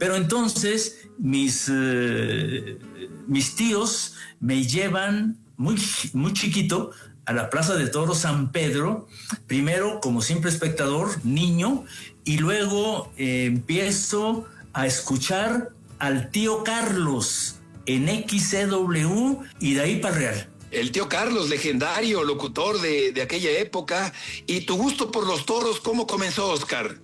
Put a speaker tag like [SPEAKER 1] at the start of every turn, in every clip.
[SPEAKER 1] Pero entonces mis tíos me llevan muy chiquito a la Plaza de Toros San Pedro, primero como simple espectador, niño, y luego empiezo a escuchar al tío Carlos en XCW y de ahí para el Real.
[SPEAKER 2] El tío Carlos, legendario locutor de aquella época. ¿Y tu gusto por los toros cómo comenzó, Óscar?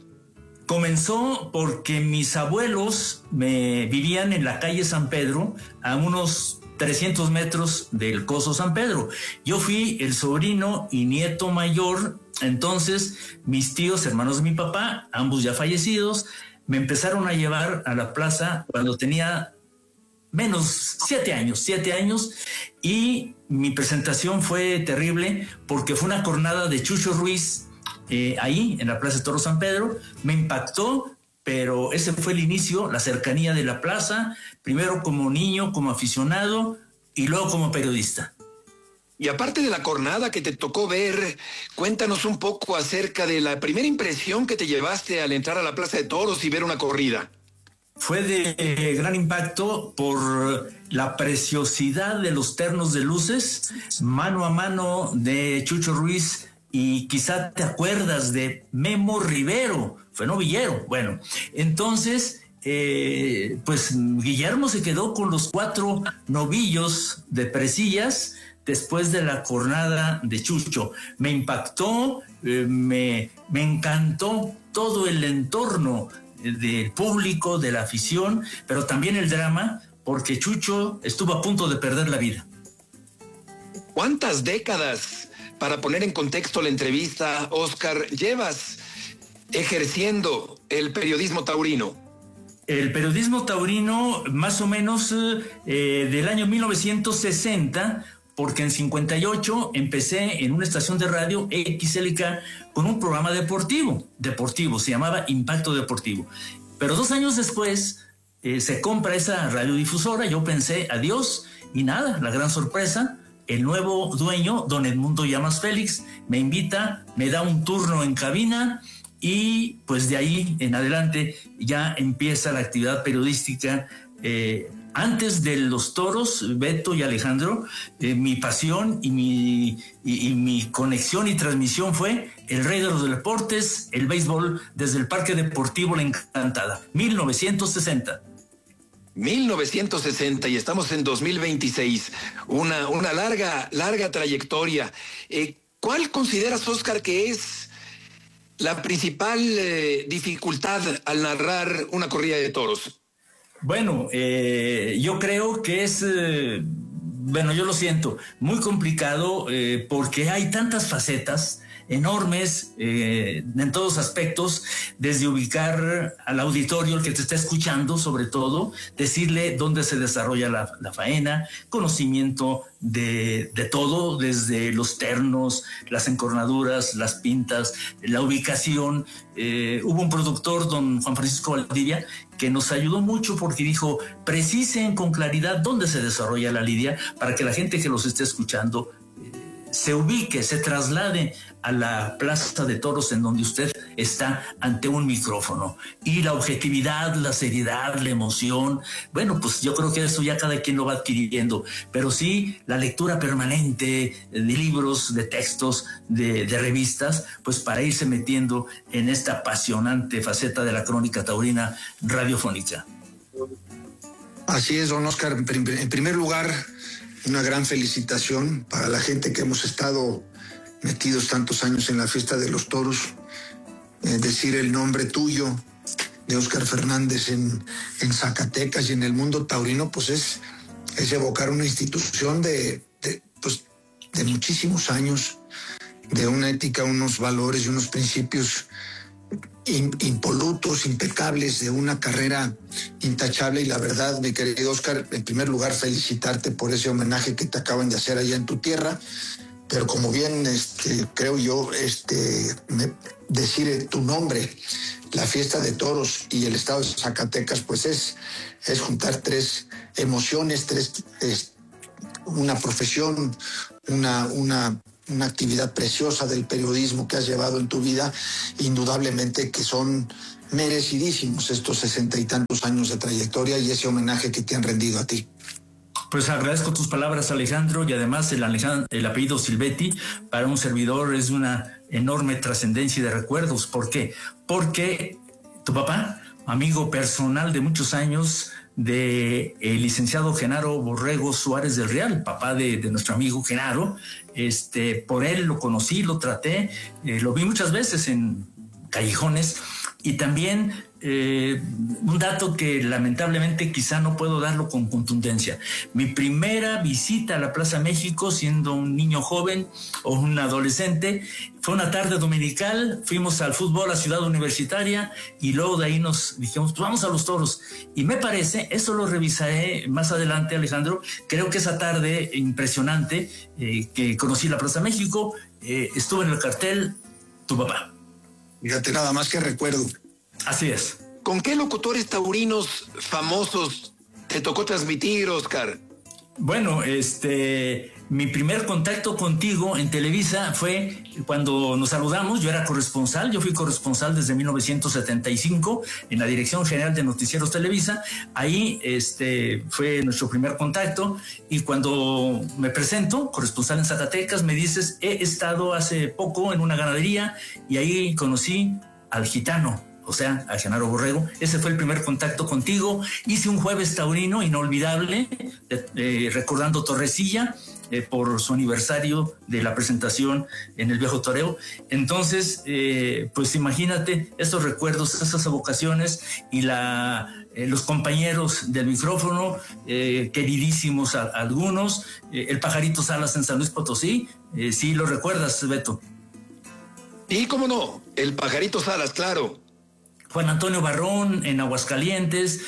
[SPEAKER 1] Comenzó porque mis abuelos vivían en la calle San Pedro, a unos 300 metros del Coso San Pedro. Yo fui el sobrino y nieto mayor, entonces mis tíos, hermanos de mi papá, ambos ya fallecidos, me empezaron a llevar a la plaza cuando tenía menos 7 años, y mi presentación fue terrible porque fue una cornada de Chucho Ruiz ahí en la Plaza de Toros San Pedro. Me impactó, pero ese fue el inicio, la cercanía de la plaza, primero como niño, como aficionado y luego como periodista.
[SPEAKER 2] Y aparte de la cornada que te tocó ver, cuéntanos un poco acerca de la primera impresión que te llevaste al entrar a la Plaza de Toros y ver una corrida.
[SPEAKER 1] Fue de gran impacto por la preciosidad de los ternos de luces, mano a mano de Chucho Ruiz, y quizá te acuerdas de Memo Rivero, fue novillero. Bueno, entonces, pues Guillermo se quedó con los 4 novillos de presillas después de la cornada de Chucho. Me impactó, me encantó todo el entorno del público, de la afición, pero también el drama, porque Chucho estuvo a punto de perder la vida.
[SPEAKER 2] ¿Cuántas décadas, para poner en contexto la entrevista, Óscar, llevas ejerciendo el periodismo taurino?
[SPEAKER 1] El periodismo taurino más o menos del año 1960, porque en 58 empecé en una estación de radio XLK con un programa deportivo, se llamaba Impacto Deportivo. Pero 2 años después se compra esa radiodifusora, yo pensé adiós, y nada, la gran sorpresa, el nuevo dueño, don Edmundo Llamas Félix, me invita, me da un turno en cabina, y pues de ahí en adelante ya empieza la actividad periodística. Antes de los toros, Beto y Alejandro, mi pasión y mi conexión y transmisión fue el rey de los deportes, el béisbol, desde el Parque Deportivo La Encantada, 1960.
[SPEAKER 2] 1960 y estamos en 2026, una larga trayectoria. ¿Cuál consideras, Óscar, que es la principal dificultad al narrar una corrida de toros?
[SPEAKER 1] Bueno, yo creo que es, yo lo siento, muy complicado porque hay tantas facetas enormes en todos aspectos, desde ubicar al auditorio, el que te está escuchando sobre todo, decirle dónde se desarrolla la faena, conocimiento de todo, desde los ternos, las encornaduras, las pintas, la ubicación. Hubo un productor, don Juan Francisco Valdivia, que nos ayudó mucho porque dijo, precisen con claridad dónde se desarrolla la lidia para que la gente que los esté escuchando se ubique, se traslade a la Plaza de Toros en donde usted está ante un micrófono. Y la objetividad, la seriedad, la emoción, bueno, pues yo creo que eso ya cada quien lo va adquiriendo, pero sí la lectura permanente de libros, de textos, de revistas, pues para irse metiendo en esta apasionante faceta de la crónica taurina radiofónica.
[SPEAKER 3] Así es, don Óscar. En primer lugar, una gran felicitación para la gente que hemos estado metidos tantos años en la fiesta de los toros. Decir el nombre tuyo, de Óscar Fernández, en Zacatecas y en el mundo taurino, pues es evocar una institución de muchísimos años, de una ética, unos valores y unos principios impolutos, impecables, de una carrera intachable. Y la verdad, mi querido Óscar, en primer lugar felicitarte por ese homenaje que te acaban de hacer allá en tu tierra, pero como bien creo yo, decir tu nombre, la fiesta de toros y el estado de Zacatecas, pues es juntar 3 emociones, una profesión, una actividad preciosa del periodismo que has llevado en tu vida, indudablemente que son merecidísimos estos 60 y tantos años de trayectoria y ese homenaje que te han rendido a ti.
[SPEAKER 1] Pues agradezco tus palabras, Alejandro, y además el apellido Silvetti para un servidor es una enorme trascendencia y de recuerdos. ¿Por qué? Porque tu papá, amigo personal de muchos años de el licenciado Genaro Borrego Suárez del Real, papá de nuestro amigo Genaro, por él lo conocí, lo traté, lo vi muchas veces en callejones y también un dato que lamentablemente quizá no puedo darlo con contundencia. Mi primera visita a la Plaza México siendo un niño joven o un adolescente fue una tarde dominical, fuimos al fútbol a Ciudad Universitaria y luego de ahí nos dijimos, pues vamos a los toros. Y me parece, eso lo revisaré más adelante, Alejandro, creo que esa tarde impresionante que conocí la Plaza México, estuvo en el cartel tu papá.
[SPEAKER 3] Fíjate, nada más que recuerdo.
[SPEAKER 1] Así es.
[SPEAKER 2] ¿Con qué locutores taurinos famosos te tocó transmitir, Oscar?
[SPEAKER 1] Bueno, mi primer contacto contigo en Televisa fue cuando nos saludamos. Yo era corresponsal, yo fui corresponsal desde 1975 en la Dirección General de Noticieros Televisa. Ahí fue nuestro primer contacto y cuando me presento, corresponsal en Zacatecas, me dices, he estado hace poco en una ganadería y ahí conocí al gitano, o sea, a Genaro Borrego. Ese fue el primer contacto contigo. Hice un jueves taurino inolvidable, recordando Torrecilla, por su aniversario de la presentación en el Viejo Toreo. Entonces, pues imagínate estos recuerdos, esas evocaciones y los compañeros del micrófono, queridísimos algunos, el Pajarito Salas en San Luis Potosí, sí lo recuerdas, Beto.
[SPEAKER 2] Y cómo no, el Pajarito Salas, claro.
[SPEAKER 1] Juan Antonio Barrón en Aguascalientes,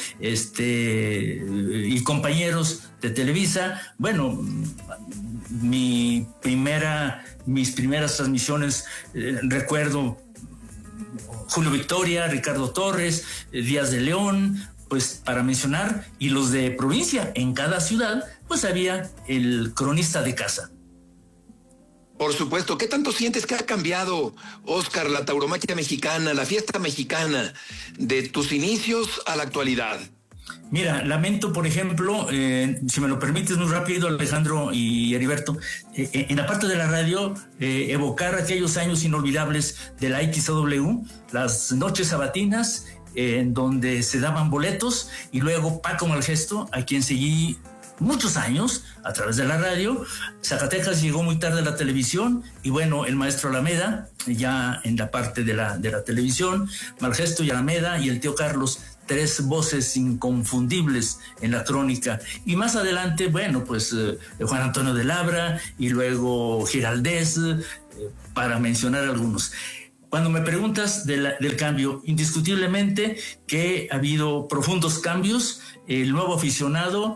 [SPEAKER 1] y compañeros de Televisa. Bueno, mis primeras transmisiones, recuerdo Julio Victoria, Ricardo Torres, Díaz de León, pues para mencionar, y los de provincia. En cada ciudad, pues había el cronista de casa.
[SPEAKER 2] Por supuesto. ¿Qué tanto sientes que ha cambiado, Oscar, la tauromaquia mexicana, la fiesta mexicana, de tus inicios a la actualidad?
[SPEAKER 1] Mira, lamento, por ejemplo, si me lo permites muy rápido, Alejandro y Heriberto, en la parte de la radio, evocar aquellos años inolvidables de la XW, las noches sabatinas, en donde se daban boletos, y luego Paco Malgesto, a quien seguí muchos años a través de la radio. Zacatecas llegó muy tarde a la televisión y bueno, el maestro Alameda ya en la parte de la televisión, Malgesto y Alameda y el tío Carlos, tres voces inconfundibles en la crónica. Y más adelante, bueno, pues Juan Antonio de Labra y luego Giraldez, para mencionar algunos. Cuando me preguntas del cambio, indiscutiblemente que ha habido profundos cambios. El nuevo aficionado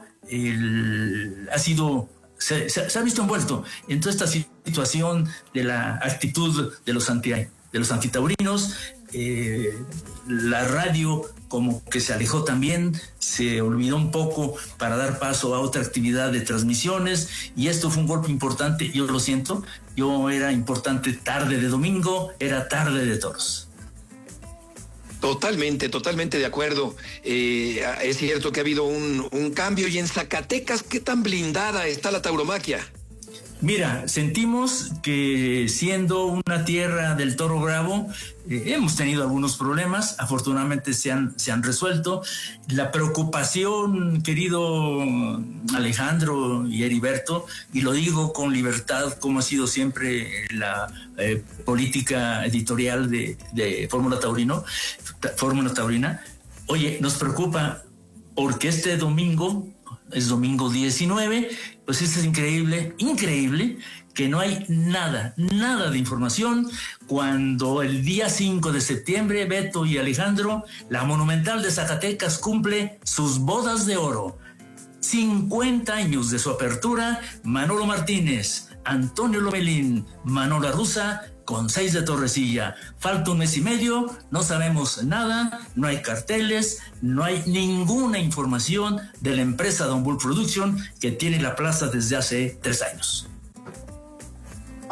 [SPEAKER 1] se ha visto envuelto en toda esta situación de la actitud de los antitaurinos. La radio como que se alejó también, se olvidó un poco para dar paso a otra actividad de transmisiones, y esto fue un golpe importante. Yo lo siento, yo era importante tarde de domingo, era tarde de toros.
[SPEAKER 2] Totalmente de acuerdo. Es cierto que ha habido un cambio. Y en Zacatecas, ¿qué tan blindada está la tauromaquia?
[SPEAKER 1] Mira, sentimos que siendo una tierra del toro bravo, hemos tenido algunos problemas, afortunadamente se han resuelto. La preocupación, querido Alejandro y Heriberto, y lo digo con libertad, como ha sido siempre la política editorial de Fórmula Taurina, oye, nos preocupa porque este domingo, es domingo 19, pues es increíble que no hay nada de información, cuando el día 5 de septiembre, Beto y Alejandro, la Monumental de Zacatecas cumple sus bodas de oro. 50 años de su apertura, Manolo Martínez, Antonio Lomelín, Manolo Arruza, con 6 de Torrecilla. Falta un mes y medio, no sabemos nada, no hay carteles, no hay ninguna información de la empresa Don Bull Production, que tiene la plaza desde hace 3 años.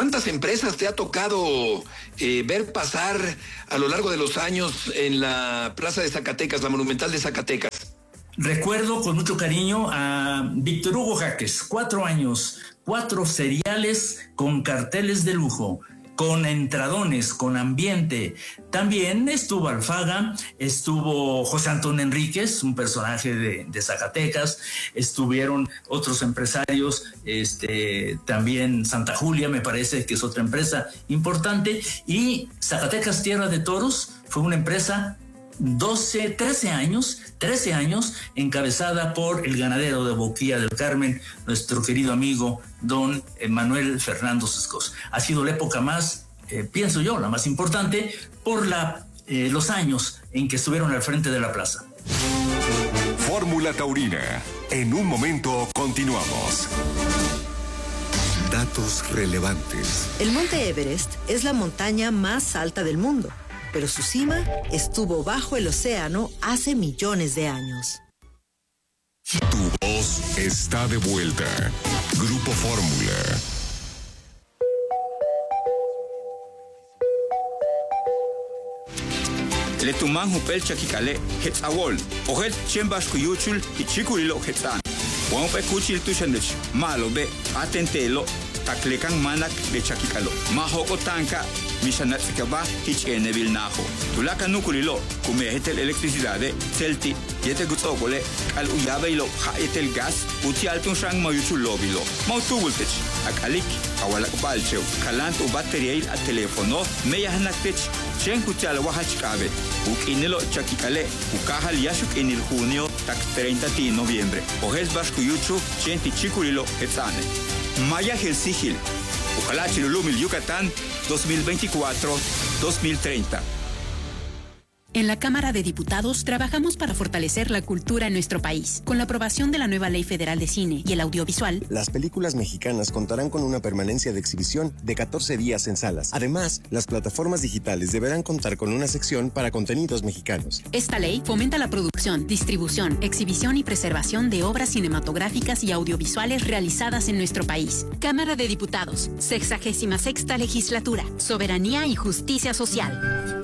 [SPEAKER 2] ¿Cuántas empresas te ha tocado ver pasar a lo largo de los años en la Plaza de Zacatecas, la Monumental de Zacatecas?
[SPEAKER 1] Recuerdo con mucho cariño a Víctor Hugo Jaques, 4 años, 4 seriales con carteles de lujo, con entradones, con ambiente. También estuvo Alfaga, estuvo José Antonio Enríquez, un personaje de Zacatecas, estuvieron otros empresarios, también Santa Julia, me parece que es otra empresa importante, y Zacatecas Tierra de Toros fue una empresa 13 años, encabezada por el ganadero de Boquilla del Carmen, nuestro querido amigo don Manuel Fernando Sescos. Ha sido la época más, pienso yo, la más importante por los años en que estuvieron al frente de la plaza.
[SPEAKER 4] Fórmula Taurina. En un momento continuamos. Datos relevantes.
[SPEAKER 5] El Monte Everest es la montaña más alta del mundo, pero su cima estuvo bajo el océano hace millones de años.
[SPEAKER 4] Tu voz está de vuelta. Grupo Fórmula.
[SPEAKER 6] Le tuman hupel chakikale hetzawol. Ohet chembas kuyuchul hichikulilo hetzan. Wampe kuchil tushendech. Malo be atentelo taklekan manak de chakikalo. Mahoko tanka Mishanat Fikaba, Hitch Neville Najo. Tulaka Nukulilo, Kumehetel Electricidade, Celti, Yete Gutzogole, Al Uyabelo, Haetel Gas, Utialtun Shang Mayuchulobilo, Mautubultech, Akalik, Awalak Balcheo, Kalanto Batteriel a Telefono, Meyahanatech, Chenkutial Wahachkabe, Ukinelo Chakikale, Ukahal Yashuk en el junio, tak 30 de noviembre. Ojes Bashkuyuchu, Chenti Chikulilo, Etzane. Maya Helsigil. Ojalá Chilulumil Yucatán 2024-2030.
[SPEAKER 7] En la Cámara de Diputados trabajamos para fortalecer la cultura en nuestro país. Con la aprobación de la nueva Ley Federal de Cine y el Audiovisual,
[SPEAKER 8] las películas mexicanas contarán con una permanencia de exhibición de 14 días en salas. Además, las plataformas digitales deberán contar con una sección para contenidos mexicanos.
[SPEAKER 7] Esta ley fomenta la producción, distribución, exhibición y preservación de obras cinematográficas y audiovisuales realizadas en nuestro país. Cámara de Diputados, 66ª Legislatura, Soberanía y Justicia Social.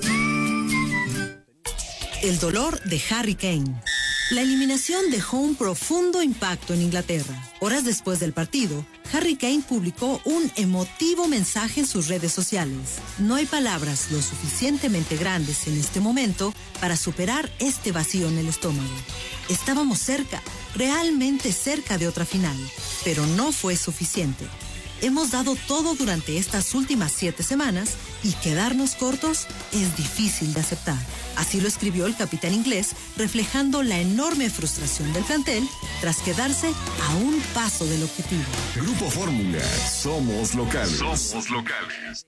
[SPEAKER 5] El dolor de Harry Kane. La eliminación dejó un profundo impacto en Inglaterra. Horas después del partido, Harry Kane publicó un emotivo mensaje en sus redes sociales. No hay palabras lo suficientemente grandes en este momento para superar este vacío en el estómago. Estábamos cerca, realmente cerca de otra final, pero no fue suficiente. Hemos dado todo durante estas últimas 7 semanas y quedarnos cortos es difícil de aceptar. Así lo escribió el capitán inglés, reflejando la enorme frustración del plantel tras quedarse a un paso del objetivo.
[SPEAKER 4] Grupo Fórmula. Somos locales.
[SPEAKER 9] Somos locales.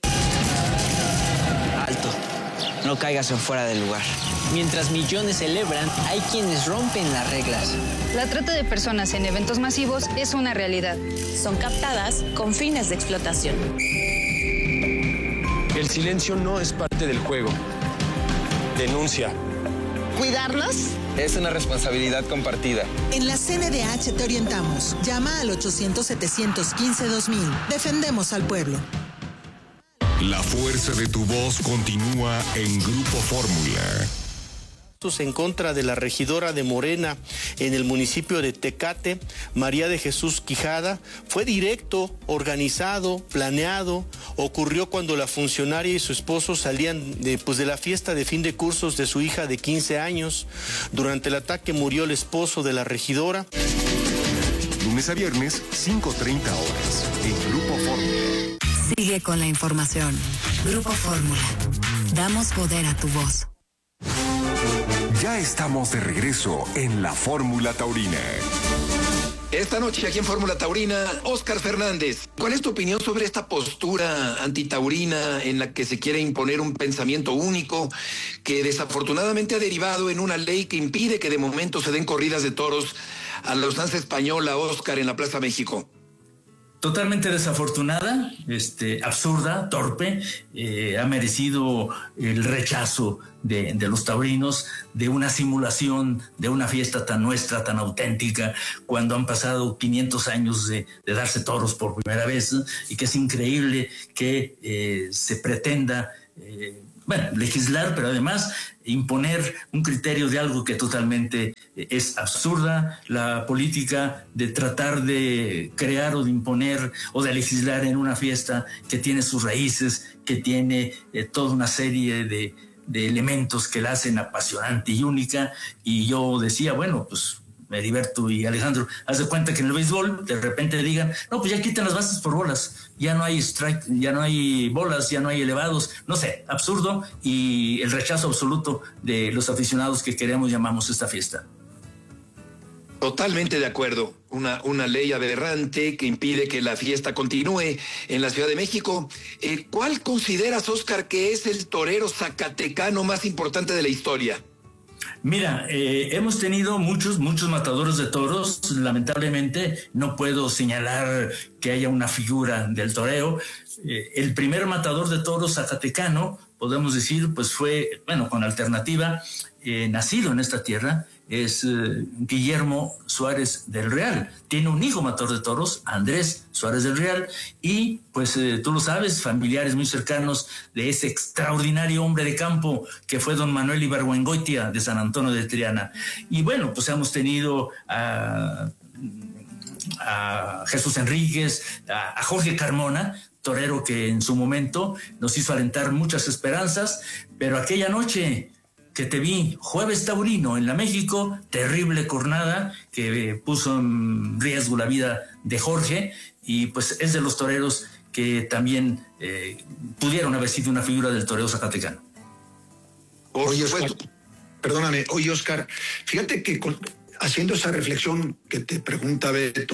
[SPEAKER 10] Alto. No caigas en fuera del lugar. Mientras millones celebran, hay quienes rompen las reglas.
[SPEAKER 11] La trata de personas en eventos masivos es una realidad.
[SPEAKER 12] Son captadas con fines de explotación.
[SPEAKER 13] El silencio no es parte del juego. Denuncia.
[SPEAKER 14] ¿Cuidarnos?
[SPEAKER 13] Es una responsabilidad compartida.
[SPEAKER 14] En la CNDH te orientamos. Llama al 800-715-2000. Defendemos al pueblo.
[SPEAKER 4] La fuerza de tu voz continúa en Grupo Fórmula.
[SPEAKER 15] En contra de la regidora de Morena en el municipio de Tecate, María de Jesús Quijada, fue directo, organizado, planeado. Ocurrió cuando la funcionaria y su esposo salían de la fiesta de fin de cursos de su hija de 15 años. Durante el ataque murió el esposo de la regidora.
[SPEAKER 4] Lunes a viernes, 5:30 horas, en Grupo Fórmula.
[SPEAKER 16] Sigue con la información. Grupo Fórmula. Damos poder a tu voz.
[SPEAKER 4] Ya estamos de regreso en la Fórmula Taurina.
[SPEAKER 2] Esta noche aquí en Fórmula Taurina, Óscar Fernández, ¿cuál es tu opinión sobre esta postura antitaurina en la que se quiere imponer un pensamiento único que desafortunadamente ha derivado en una ley que impide que de momento se den corridas de toros a la usanza española, Óscar, en la Plaza México?
[SPEAKER 1] Totalmente desafortunada, absurda, torpe, ha merecido el rechazo de los taurinos, de una simulación, de una fiesta tan nuestra, tan auténtica, cuando han pasado 500 años de darse toros por primera vez, y que es increíble que se pretenda legislar, pero además imponer un criterio de algo que totalmente es absurda. La política de tratar de crear o de imponer o de legislar en una fiesta que tiene sus raíces, que tiene toda una serie de elementos que la hacen apasionante y única. Y yo decía, bueno, pues Heriberto y Alejandro, haz de cuenta que en el béisbol de repente digan, no, pues ya quitan las bases por bolas, ya no hay strike, ya no hay bolas, ya no hay elevados, no sé, absurdo, y el rechazo absoluto de los aficionados que llamamos esta fiesta.
[SPEAKER 2] Totalmente de acuerdo. Una ley aberrante que impide que la fiesta continúe en la Ciudad de México. ¿Cuál consideras, Oscar, que es el torero zacatecano más importante de la historia?
[SPEAKER 1] Mira, hemos tenido muchos matadores de toros. Lamentablemente no puedo señalar que haya una figura del toreo. El primer matador de toros zacatecano, podemos decir, pues fue, con alternativa, nacido en esta tierra, es Guillermo Suárez del Real. Tiene un hijo matador de toros, Andrés Suárez del Real, y pues tú lo sabes, familiares muy cercanos de ese extraordinario hombre de campo que fue don Manuel Ibargüengoitia de San Antonio de Triana. Y bueno, pues hemos tenido a Jesús Enríquez, a Jorge Carmona, torero que en su momento nos hizo alentar muchas esperanzas, pero aquella noche que te vi, jueves taurino en la México, terrible cornada que puso en riesgo la vida de Jorge, y pues es de los toreros que también pudieron haber sido una figura del toreo zacatecano.
[SPEAKER 3] Oye, Oscar, perdóname, Oscar, fíjate que haciendo esa reflexión que te pregunta Beto,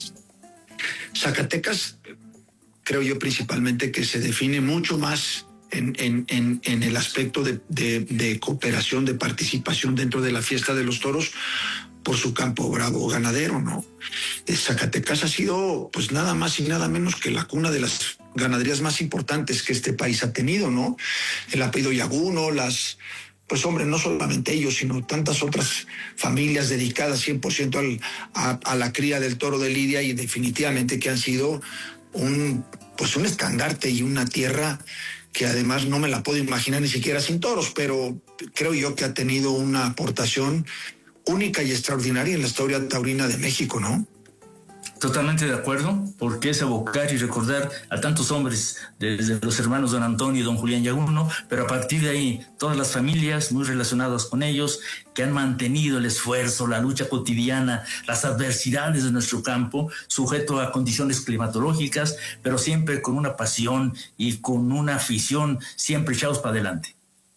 [SPEAKER 3] Zacatecas, creo yo principalmente que se define mucho más en el aspecto de cooperación, de participación dentro de la fiesta de los toros por su campo bravo ganadero, ¿no? Zacatecas ha sido pues nada más y nada menos que la cuna de las ganaderías más importantes que este país ha tenido, ¿no? El apellido Yaguno, pues hombre, no solamente ellos, sino tantas otras familias dedicadas 100% a la cría del toro de lidia, y definitivamente que han sido un estandarte y una tierra que además no me la puedo imaginar ni siquiera sin toros, pero creo yo que ha tenido una aportación única y extraordinaria en la historia taurina de México, ¿no?
[SPEAKER 1] Totalmente de acuerdo, porque es evocar y recordar a tantos hombres, desde los hermanos don Antonio y don Julián Yaguno, pero a partir de ahí todas las familias muy relacionadas con ellos, que han mantenido el esfuerzo, la lucha cotidiana, las adversidades de nuestro campo, sujeto a condiciones climatológicas, pero siempre con una pasión y con una afición, siempre echados para adelante.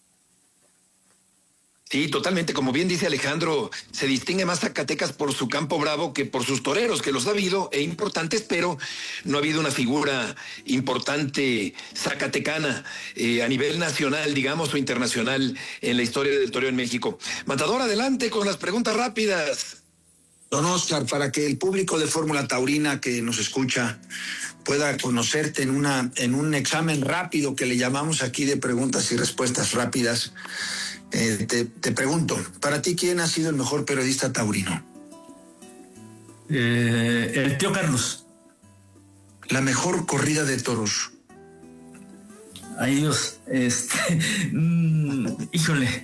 [SPEAKER 2] Sí, totalmente. Como bien dice Alejandro, se distingue más Zacatecas por su campo bravo que por sus toreros, que los ha habido importantes, pero no ha habido una figura importante zacatecana a nivel nacional, digamos, o internacional en la historia del toreo en México. Matador, adelante con las preguntas rápidas.
[SPEAKER 3] Don Oscar, para que el público de Fórmula Taurina que nos escucha pueda conocerte en un examen rápido que le llamamos aquí de preguntas y respuestas rápidas, te pregunto, para ti, ¿quién ha sido el mejor periodista taurino?
[SPEAKER 1] El tío Carlos.
[SPEAKER 3] La mejor corrida de toros.
[SPEAKER 1] Ay, Dios, híjole,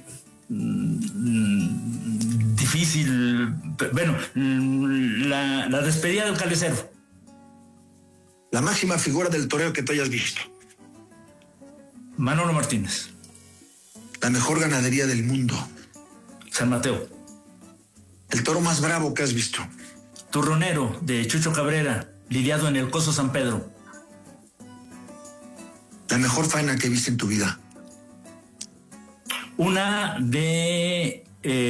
[SPEAKER 1] difícil. Bueno, la despedida del Calecero.
[SPEAKER 3] La máxima figura del toreo que tú hayas visto.
[SPEAKER 1] Manolo Martínez.
[SPEAKER 3] La mejor ganadería del mundo.
[SPEAKER 1] San Mateo.
[SPEAKER 3] El toro más bravo que has visto.
[SPEAKER 1] Turronero, de Chucho Cabrera, lidiado en el Coso San Pedro.
[SPEAKER 3] La mejor faena que viste en tu vida.
[SPEAKER 1] Una de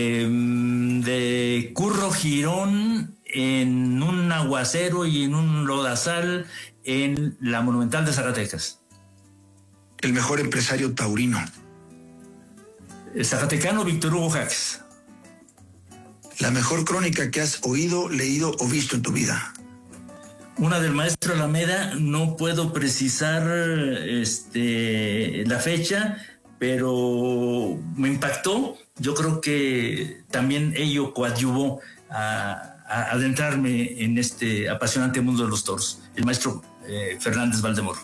[SPEAKER 1] Curro Girón en un aguacero y en un lodazal en la Monumental de Zacatecas.
[SPEAKER 3] El mejor empresario taurino.
[SPEAKER 1] El zacatecano Víctor Hugo Jaques.
[SPEAKER 3] La mejor crónica que has oído, leído o visto en tu vida.
[SPEAKER 1] Una del maestro Alameda, no puedo precisar la fecha, pero me impactó. Yo creo que también ello coadyuvó a adentrarme en este apasionante mundo de los toros, el maestro Fernández Valdemoro.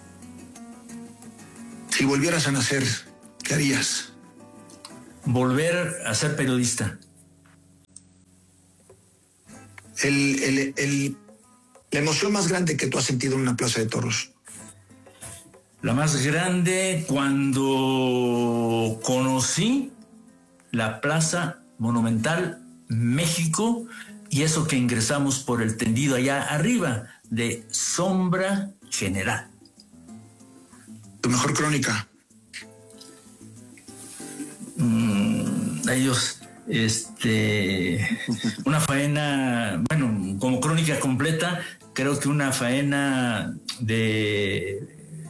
[SPEAKER 3] Si volvieras a nacer, ¿qué harías?
[SPEAKER 1] Volver a ser periodista.
[SPEAKER 3] La emoción más grande que tú has sentido en una plaza de toros.
[SPEAKER 1] La más grande cuando conocí la Plaza Monumental México, y eso que ingresamos por el tendido allá arriba de Sombra General.
[SPEAKER 3] ¿Tu mejor crónica?
[SPEAKER 1] Ellos, una faena, bueno, como crónica completa, creo que una faena de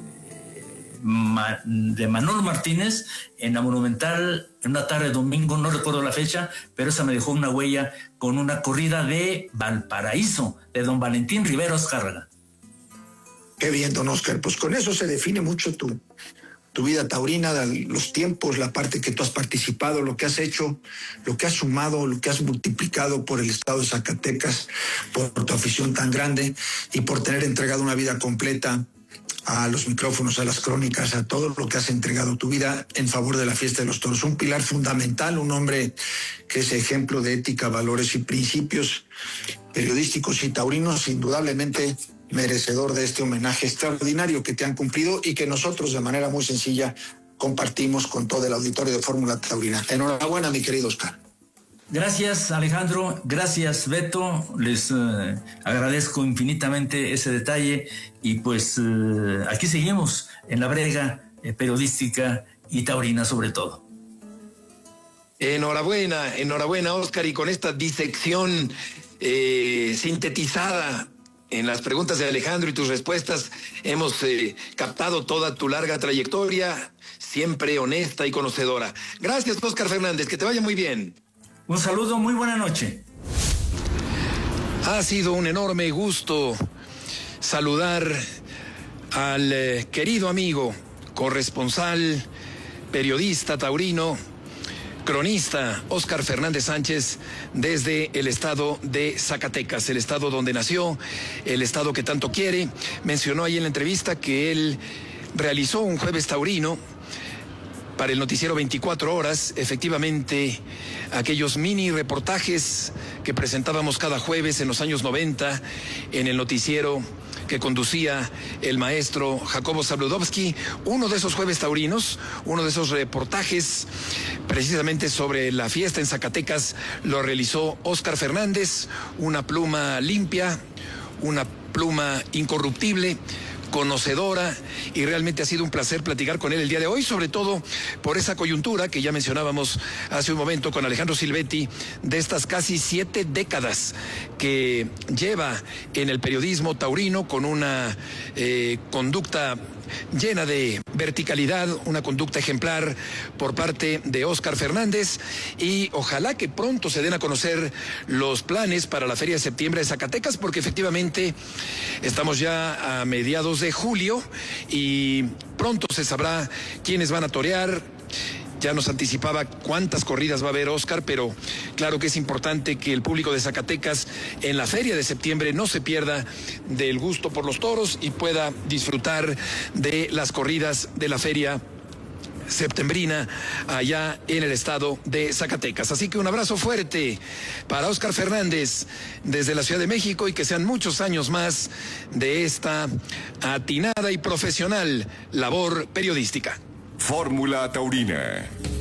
[SPEAKER 1] Manolo Martínez en la Monumental, en una tarde de domingo, no recuerdo la fecha, pero esa me dejó una huella con una corrida de Valparaíso, de don Valentín Riveros Cárraga.
[SPEAKER 3] Qué bien, don Oscar, pues con eso se define mucho tu vida taurina, los tiempos, la parte que tú has participado, lo que has hecho, lo que has sumado, lo que has multiplicado por el estado de Zacatecas, por tu afición tan grande y por tener entregado una vida completa a los micrófonos, a las crónicas, a todo lo que has entregado tu vida en favor de la fiesta de los toros. Un pilar fundamental, un hombre que es ejemplo de ética, valores y principios periodísticos y taurinos, indudablemente merecedor de este homenaje extraordinario que te han cumplido y que nosotros de manera muy sencilla compartimos con todo el auditorio de Fórmula Taurina. Enhorabuena, mi querido Oscar.
[SPEAKER 1] Gracias, Alejandro. Gracias, Beto. Les agradezco infinitamente ese detalle y pues aquí seguimos en la brega periodística y taurina sobre todo.
[SPEAKER 2] Enhorabuena, Oscar, y con esta disección sintetizada en las preguntas de Alejandro y tus respuestas hemos captado toda tu larga trayectoria, siempre honesta y conocedora. Gracias, Oscar Fernández, que te vaya muy bien.
[SPEAKER 1] Un saludo, muy buena noche.
[SPEAKER 2] Ha sido un enorme gusto saludar al querido amigo, corresponsal, periodista taurino, cronista Oscar Fernández Sánchez desde el estado de Zacatecas, el estado donde nació, el estado que tanto quiere. Mencionó ahí en la entrevista que él realizó un jueves taurino para el noticiero 24 horas, efectivamente, aquellos mini reportajes que presentábamos cada jueves en los años 90 en el noticiero que conducía el maestro Jacobo Zabludovsky. Uno de esos jueves taurinos, uno de esos reportajes precisamente sobre la fiesta en Zacatecas, lo realizó Oscar Fernández, una pluma limpia, una pluma incorruptible, conocedora, y realmente ha sido un placer platicar con él el día de hoy, sobre todo por esa coyuntura que ya mencionábamos hace un momento con Alejandro Silvetti, de estas casi 7 décadas que lleva en el periodismo taurino, con una conducta llena de verticalidad, una conducta ejemplar por parte de Oscar Fernández, y ojalá que pronto se den a conocer los planes para la Feria de Septiembre de Zacatecas, porque efectivamente estamos ya a mediados de julio y pronto se sabrá quiénes van a torear. Ya nos anticipaba cuántas corridas va a haber Oscar, pero claro que es importante que el público de Zacatecas en la Feria de Septiembre no se pierda del gusto por los toros y pueda disfrutar de las corridas de la Feria septembrina allá en el estado de Zacatecas. Así que un abrazo fuerte para Oscar Fernández desde la Ciudad de México, y que sean muchos años más de esta atinada y profesional labor periodística.
[SPEAKER 4] Fórmula Taurina.